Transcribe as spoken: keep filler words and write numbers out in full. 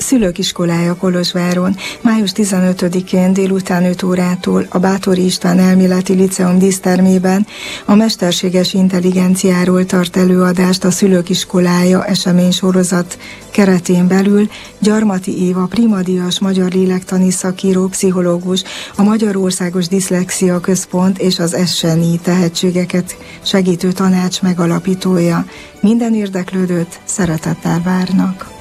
Szülők iskolája Kolozsváron május tizenötödikén délután öt órától a Báthori István Elméleti Liceum dísztermében a mesterséges intelligenciáról tart előadást a Szülők iskolája eseménysorozat keretén belül Gyarmati Éva primadíjas magyar lélektani szakíró, pszichológus, a Magyarországos Diszlexia Központ és az Esseni tehetségeket segítő tanács megalapítója. Minden érdeklődőt szeretettel várnak.